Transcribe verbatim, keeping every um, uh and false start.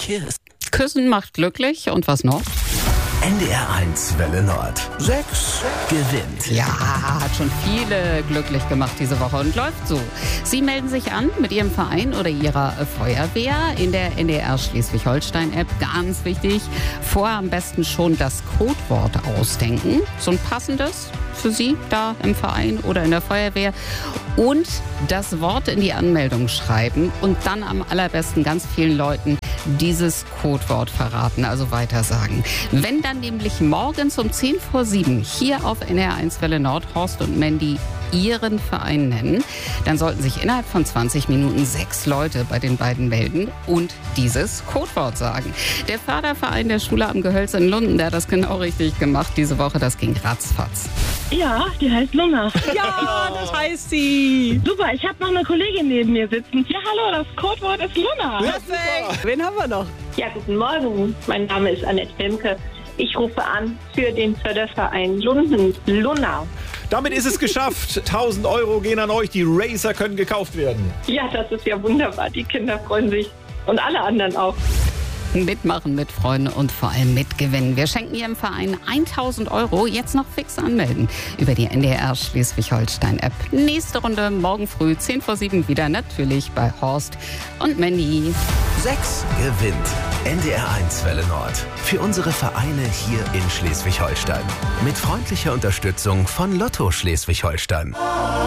Kiss. Küssen macht glücklich. Und was noch? N D R eins Welle Nord. Sechs gewinnt. Ja, hat schon viele glücklich gemacht diese Woche und läuft so. Sie melden sich an mit Ihrem Verein oder Ihrer Feuerwehr in der N D R Schleswig-Holstein-App. Ganz wichtig, vorher am besten schon das Codewort ausdenken. So ein passendes für Sie da im Verein oder in der Feuerwehr. Und das Wort in die Anmeldung schreiben und dann am allerbesten ganz vielen Leuten dieses Codewort verraten, also weitersagen. Wenn dann nämlich morgens um zehn vor sieben hier auf N D R eins Welle Nord Horst und Mandy Ihren Verein nennen, dann sollten sich innerhalb von zwanzig Minuten sechs Leute bei den beiden melden und dieses Codewort sagen. Der Förderverein der Schule am Gehölz in Lunden, der hat das genau richtig gemacht diese Woche. Das ging ratzfatz. Ja, die heißt Luna. Ja, das heißt sie. Super, ich habe noch eine Kollegin neben mir sitzen. Ja, hallo, das Codewort ist Luna. Perfekt. Wen haben wir noch? Ja, guten Morgen. Mein Name ist Annette Wilmke. Ich rufe an für den Förderverein Lunden. Luna. Damit ist es geschafft. tausend Euro gehen an euch. Die Racer können gekauft werden. Ja, das ist ja wunderbar. Die Kinder freuen sich. Und alle anderen auch. Mitmachen, mitfreuen und vor allem mitgewinnen. Wir schenken Ihrem Verein tausend Euro. Jetzt noch fix anmelden über die N D R Schleswig-Holstein-App. Nächste Runde morgen früh, zehn vor sieben wieder natürlich bei Horst und Mandy. Sechs gewinnt. N D R eins Welle Nord. Für unsere Vereine hier in Schleswig-Holstein. Mit freundlicher Unterstützung von Lotto Schleswig-Holstein.